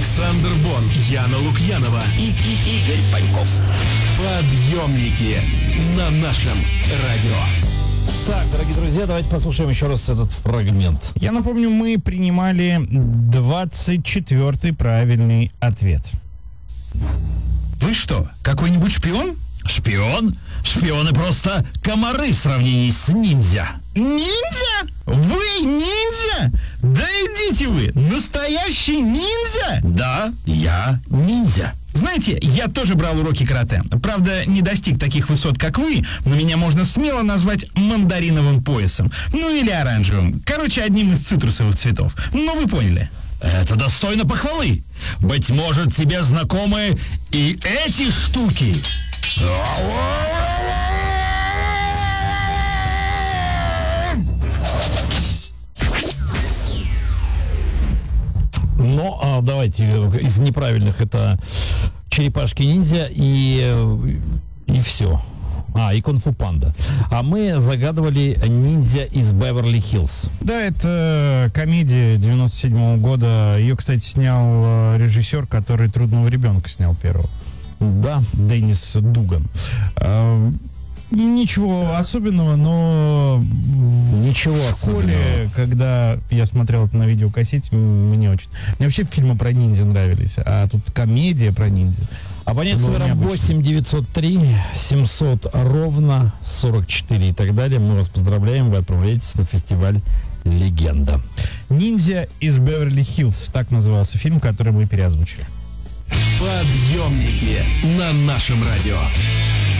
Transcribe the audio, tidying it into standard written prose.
Александр Бон, Яна Лукьянова и Игорь Паньков. Подъемники на нашем радио. Так, дорогие друзья, давайте послушаем еще раз этот фрагмент. Я напомню, мы принимали 24-й правильный ответ. Вы что, какой-нибудь шпион? Шпион? Шпионы просто комары в сравнении с ниндзя. Ниндзя? Вы ниндзя? Да идите вы, настоящий ниндзя? Да, я ниндзя. Знаете, я тоже брал уроки карате. Правда, не достиг таких высот, как вы, но меня можно смело назвать мандариновым поясом. Ну или оранжевым. Короче, одним из цитрусовых цветов. Ну, вы поняли. Это достойно похвалы. Быть может, тебе знакомы и эти штуки. Но давайте из неправильных это черепашки-ниндзя и все. И кунг-фу панда. А мы загадывали ниндзя из Беверли-Хиллз. Да, это комедия 97-го года. Ее, кстати, снял режиссер, который «Трудного ребенка» снял первого. Да. Деннис Дуган. Ничего особенного, но Ничего в школе, когда я смотрел это на видеокассете, мне вообще фильмы про ниндзя нравились, а тут комедия про ниндзя. Абонент с номером 8 903 700 ровно 44 и так далее. Мы вас поздравляем, вы отправляетесь на фестиваль «Легенда». «Ниндзя из Беверли-Хиллз» — так назывался фильм, который мы переозвучили. Подъемники на нашем радио.